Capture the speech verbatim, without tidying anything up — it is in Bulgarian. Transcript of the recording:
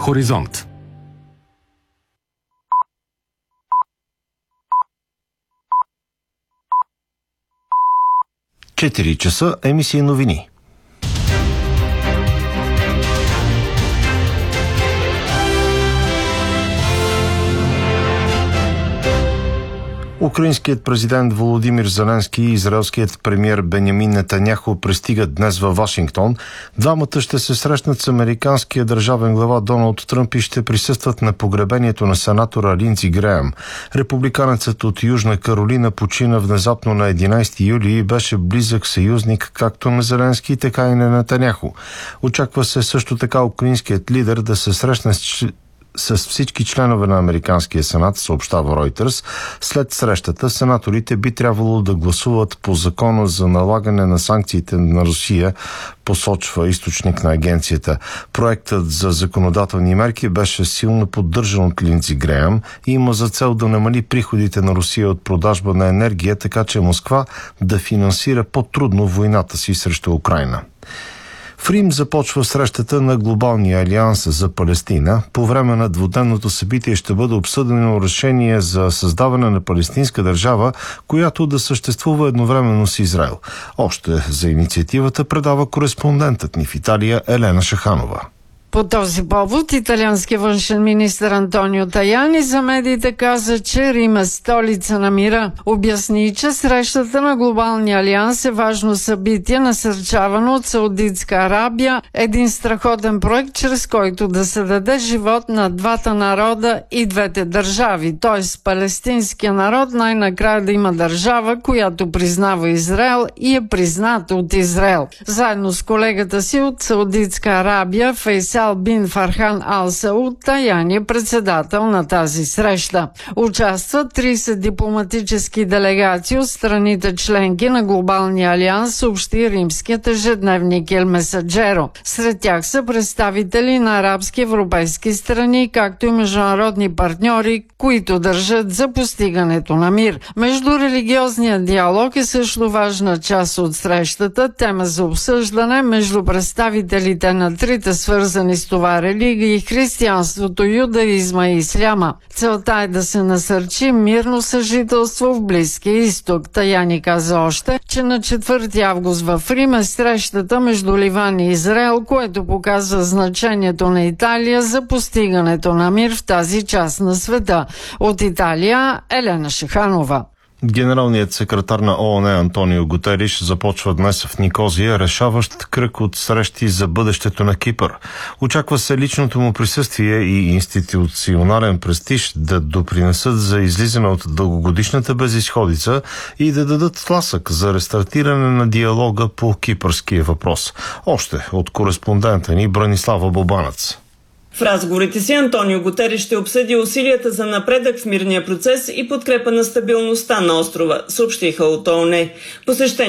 Хоризонт. четири часа, емисия новини. Украинският президент Володимир Зеленски и израелският премиер Бенямин Нетаняху пристигат днес във Вашингтон. Двамата ще се срещнат с американския държавен глава Доналд Тръмп и ще присъстват на погребението на сенатора Линдси Греъм. Републиканецът от Южна Каролина почина внезапно на единайсети юли и беше близък съюзник както на Зеленски, така и на Нетаняху. Очаква се също така украинският лидер да се срещне с с всички членове на Американския сенат, съобщава Reuters. След срещата сенаторите би трябвало да гласуват по закона за налагане на санкциите на Русия, посочва източник на агенцията. Проектът за законодателни мерки беше силно поддържан от Линдси Греъм и има за цел да намали приходите на Русия от продажба на енергия, така че Москва да финансира по-трудно войната си срещу Украйна. В Рим започва срещата на Глобалния алианс за Палестина. По време на двудневното събитие ще бъде обсъдено решение за създаване на палестинска държава, която да съществува едновременно с Израел. Още за инициативата предава кореспондентът ни в Италия Елена Шаханова. По този повод италианският външен министър Антонио Таяни за медиите каза, че Рим е столица на мира. Обясни, че срещата на Глобалния алианс е важно събитие, насърчавано от Саудитска Арабия, един страхотен проект, чрез който да се даде живот на двата народа и двете държави, т.е. палестинския народ най-накрая да има държава, която признава Израел и е призната от Израел. Заедно с колегата си от Саудитска Арабия, Фейсал Бин Фархан Ал Сауд, Таяни е председател на тази среща. Участват трийсет дипломатически делегации от страните членки на Глобалния алианс, съобщи римският ежедневник Ел Месаджеро. Сред тях са представители на арабски европейски страни, както и международни партньори, които държат за постигането на мир. Междурелигиозният диалог е също важна част от срещата, тема за обсъждане между представителите на трите свързани с това религии, християнството, юдаизма и исляма. Целта е да се насърчи мирно съжителство в Близкия изток. Таяни каза още, че на четвърти август в Рим е срещата между Ливан и Израел, което показва значението на Италия за постигането на мир в тази част на света. От Италия Елена Шаханова. Генералният секретар на ООН Антонио Гутериш започва днес в Никозия решаващ кръг от срещи за бъдещето на Кипър. Очаква се личното му присъствие и институционален престиж да допринесат за излизане от дългогодишната безизходица и да дадат тласък за рестартиране на диалога по кипърския въпрос. Още от кореспондента ни Бранислава Бобанец. В разговорите си Антонио Гутериш ще обсъди усилията за напредък в мирния процес и подкрепа на стабилността на острова, съобщиха от ООН. Посещение